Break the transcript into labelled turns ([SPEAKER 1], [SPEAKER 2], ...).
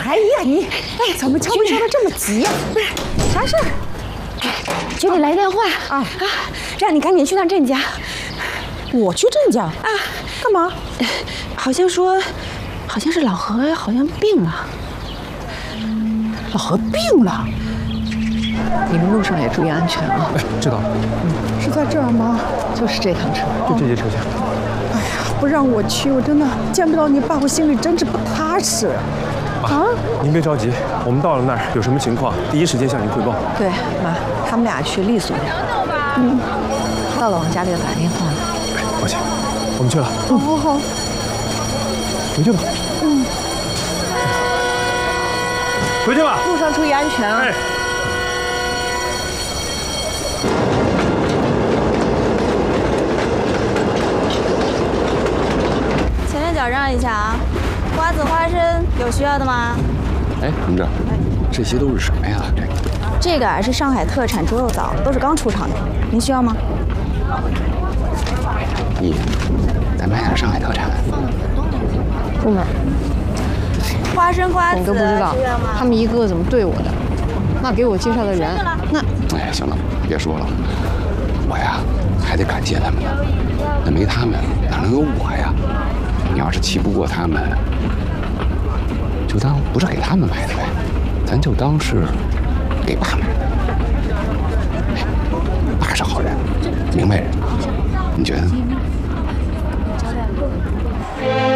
[SPEAKER 1] 哎呀，你哎，怎么敲门敲得这么急呀？不是，啥事儿？
[SPEAKER 2] 局里来电话让你赶紧去趟郑家。
[SPEAKER 1] 我去郑家啊？干嘛？
[SPEAKER 2] 好像是老何好像病了。
[SPEAKER 1] 老何病了？
[SPEAKER 2] 你们路上也注意安全啊！
[SPEAKER 3] 哎，知道了。
[SPEAKER 1] 是在这儿吗？
[SPEAKER 2] 就是这趟车，
[SPEAKER 3] 就这节车厢。
[SPEAKER 1] 哎呀，不让我去，我真的见不到你爸，我心里真是不踏实。
[SPEAKER 3] 啊！您别着急，我们到了那儿有什么情况，第一时间向您汇报。
[SPEAKER 2] 对，妈，他们俩去利索点。到了往家里打电话。
[SPEAKER 3] 抱歉，我们去了。
[SPEAKER 1] 好。
[SPEAKER 3] 回去吧。回去吧。
[SPEAKER 2] 路上注意安全啊！
[SPEAKER 3] 哎。
[SPEAKER 4] 前面脚让一下啊！瓜子、花生有需要的吗？
[SPEAKER 5] 哎，同志，这些都是什么呀？
[SPEAKER 4] 这个是上海特产猪肉枣，都是刚出厂的，您需要吗？
[SPEAKER 5] 你，咱买点上海特产。
[SPEAKER 2] 不买。
[SPEAKER 4] 花生、瓜子
[SPEAKER 2] 我都不知道他们一个个怎么对我的。那给我介绍的人，那……
[SPEAKER 5] 哎，行了，别说了，我呀还得感谢他们呢。那没他们哪能有我呀？你要是气不过他们，就当不是给他们买的呗，咱就当是给爸买的。爸是好人，明白人，你觉得呢？